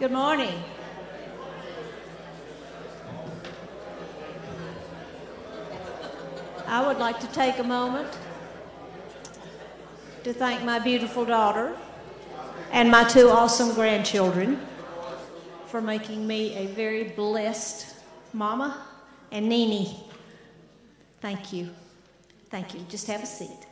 Good morning. I would like to take a moment to thank my beautiful daughter and my two awesome grandchildren for making me a very blessed mama and Nene. Thank you. Thank you. Just have a seat.